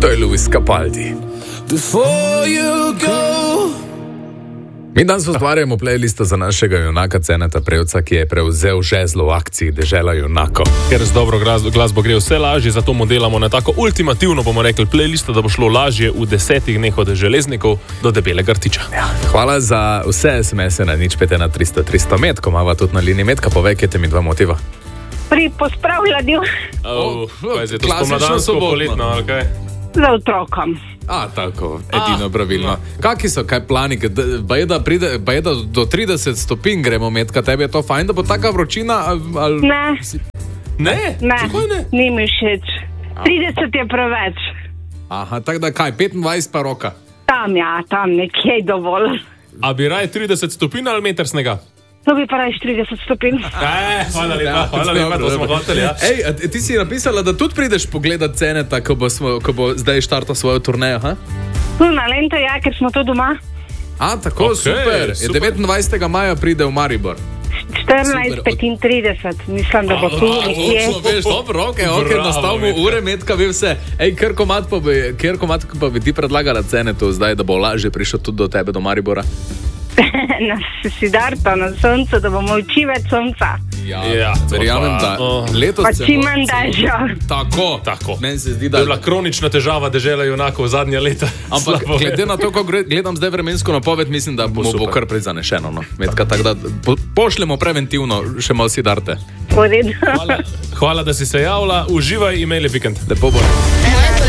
To je Luis Capaldi. Mi danes ustvarjamo playlisto za našega junaka Ceneta Prevca, ki je prevzel žezlo v akciji Dežela junakov. Ker z dobro glasbo gre vse lažje, zato mu delamo na tako ultimativno, bomo rekli, playlisto, da bo šlo lažje v 10 dneh od železnikov do debelega rtiča. Ja, hvala za vse SMS-e na 051 300 Metko, imava tudi na liniji Metka, povej, kje te mi dva motiva. Pri pospravljanju Kaj je to spomladansko, poletno, ali kaj? za otrokom. Tako, edino pravilno. Kaki so, kaj plani? Baje da do 30 stopinj gremo Metka, tebi je to fajn, da bo taka vročina? Ali... Ne? Ne, Zakaj ne? ni mi všeč. 30 je preveč. Tako da kaj, 25 pa roka? Tam nekje je dovolj. A bi raje 30 stopinj ali meter snega? To bi pa raje 40 stopinj. Hvala lepa, to smo hoteli, ja. Ej, ti si napisala, da tudi prideš pogledat Ceneta, ko bo zdaj štartal svojo turnejo, ha? Tu na Lento, ja, ker smo to doma. Tako, Okay, super. 29. maja pride v Maribor. 14:35, mislim, da bo tu nekje. Dobro, ok, nastavimo ure, Metka ve vse. Ej, kjer komat pa bi ti predlagala Cenetu zdaj, da bo lažje prišel tudi do tebe, do Maribora? Na Sidarto, na soncu, da bomo oči več sonca. Ja, verjamem, da letos Pa čim manj dežja. Tako. Meni se zdi, To je bila kronična težava Dežela junakov zadnja leta. Ampak glede na to, ko gledam zdaj vremensko napoved, mislim, da bo kar prizanešeno. No. Metka, tako da pošljemo preventivno še malo Sidarte. V redu. Hvala, da si se javila. Uživaj, imej lep vikend. Lepo bo.